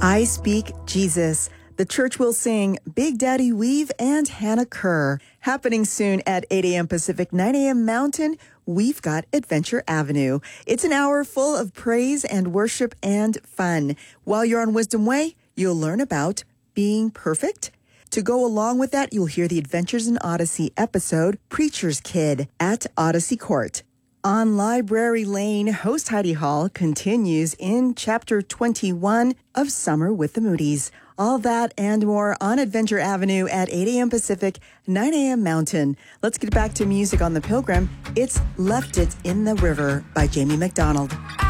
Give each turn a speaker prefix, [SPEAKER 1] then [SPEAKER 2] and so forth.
[SPEAKER 1] I Speak Jesus. The church will sing Big Daddy Weave and Hannah Kerr. Happening soon at 8 a.m. Pacific, 9 a.m. Mountain, we've got Adventure Avenue. It's an hour full of praise and worship and fun. While you're on Wisdom Way, you'll learn about being perfect. To go along with that, you'll hear the Adventures in Odyssey episode, Preacher's Kid, at Odyssey Court. On Library Lane, host Heidi Hall continues in Chapter 21 of Summer with the Moody's. All that and more on Adventure Avenue at 8 a.m. Pacific, 9 a.m. Mountain. Let's get back to music on the Pilgrim. It's Left It in the River by Jamie McDonald.